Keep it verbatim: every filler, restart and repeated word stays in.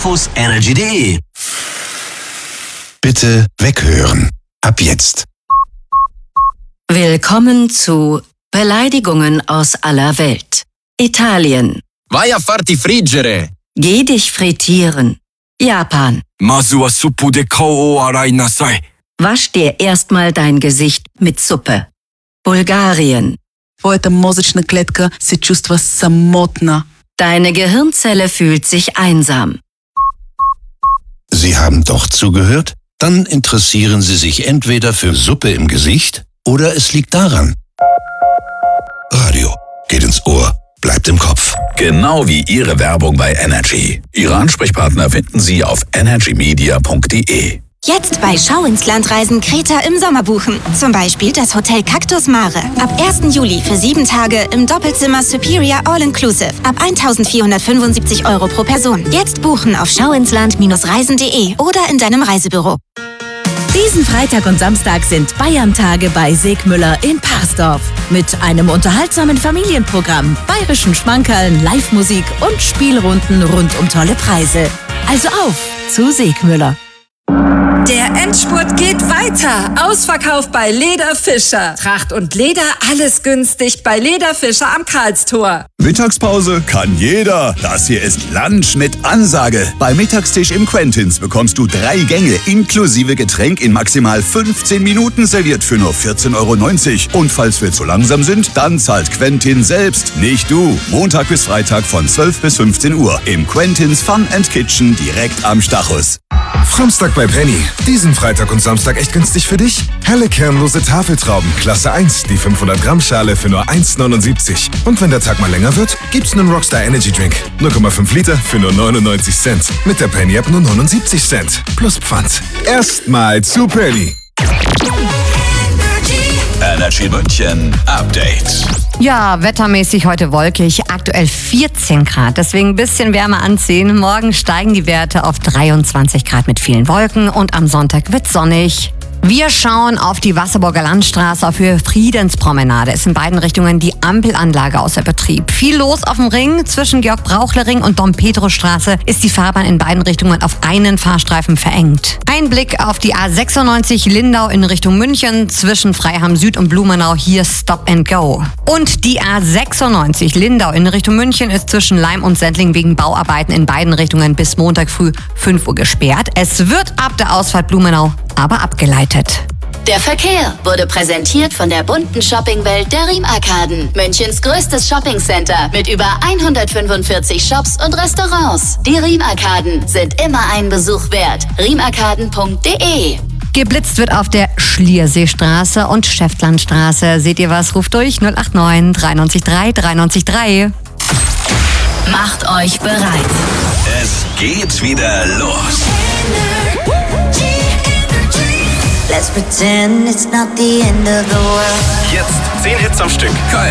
Infos energy punkt de. Bitte weghören. Ab jetzt. Willkommen zu Beleidigungen aus aller Welt. Italien. Vai a farti friggere. Geh dich frittieren. Japan. Masu wa suppu de kou o arai nasai. Wasch dir erstmal dein Gesicht mit Suppe. Bulgarien. Твоята мозъчна клетка се чувства самотна. Deine Gehirnzelle fühlt sich einsam. Sie haben doch zugehört? Dann interessieren Sie sich entweder für Suppe im Gesicht oder es liegt daran. Radio geht ins Ohr, bleibt im Kopf. Genau wie Ihre Werbung bei Energy. Ihre Ansprechpartner finden Sie auf energy media punkt de. Jetzt bei Schau ins Land Reisen Kreta im Sommer buchen. Zum Beispiel das Hotel Cactus Mare. Ab ersten Juli für sieben Tage im Doppelzimmer Superior All-Inclusive. Ab eintausendvierhundertfünfundsiebzig Euro pro Person. Jetzt buchen auf schauinsland Reisen punkt de oder in deinem Reisebüro. Diesen Freitag und Samstag sind Bayern-Tage bei Segmüller in Parsdorf. Mit einem unterhaltsamen Familienprogramm, bayerischen Schmankerln, Live-Musik und Spielrunden rund um tolle Preise. Also auf zu Segmüller. Der Endspurt geht weiter. Ausverkauf bei Leder Fischer. Tracht und Leder, alles günstig bei Leder Fischer am Karlstor. Mittagspause kann jeder. Das hier ist Lunch mit Ansage. Beim Mittagstisch im Quentins bekommst du drei Gänge inklusive Getränk in maximal fünfzehn Minuten serviert für nur vierzehn Euro neunzig. Und falls wir zu langsam sind, dann zahlt Quentin selbst, nicht du. Montag bis Freitag von zwölf bis fünfzehn Uhr im Quentins Fun and Kitchen direkt am Stachus. Samstag bei Penny. Diesen Freitag und Samstag echt günstig für dich? Helle kernlose Tafeltrauben, Klasse eins, die fünfhundert Gramm Schale für nur eins neunundsiebzig. Und wenn der Tag mal länger wird, gibt's einen Rockstar Energy Drink. null Komma fünf Liter für nur neunundneunzig Cent. Mit der Penny App nur neunundsiebzig Cent. Plus Pfand. Erstmal zu Penny. Energy München Update. Ja, wettermäßig heute wolkig, aktuell vierzehn Grad, deswegen ein bisschen wärmer anziehen. Morgen steigen die Werte auf dreiundzwanzig Grad mit vielen Wolken und am Sonntag wird sonnig. Wir schauen auf die Wasserburger Landstraße auf Höhe Friedenspromenade. Ist in beiden Richtungen die Ampelanlage außer Betrieb. Viel los auf dem Ring. Zwischen Georg-Brauchle-Ring und Dom-Pedro-Straße ist die Fahrbahn in beiden Richtungen auf einen Fahrstreifen verengt. Ein Blick auf die A sechsundneunzig Lindau in Richtung München. Zwischen Freiham Süd und Blumenau hier Stop and Go. Und die A sechsundneunzig Lindau in Richtung München ist zwischen Leim und Sendling wegen Bauarbeiten in beiden Richtungen bis Montag früh fünf Uhr gesperrt. Es wird ab der Ausfahrt Blumenau aber abgeleitet. Der Verkehr wurde präsentiert von der bunten Shoppingwelt der Riem-Arkaden. Münchens größtes Shoppingcenter mit über hundertfünfundvierzig Shops und Restaurants. Die Riem-Arkaden sind immer einen Besuch wert. riem arkaden punkt de. Geblitzt wird auf der Schlierseestraße und Schäftlandstraße. Seht ihr was? Ruft durch null acht neun drei neun drei drei neun drei. Macht euch bereit. Es geht wieder los. Let's pretend it's not the end of the world. Jetzt zehn Hits am Stück. Kai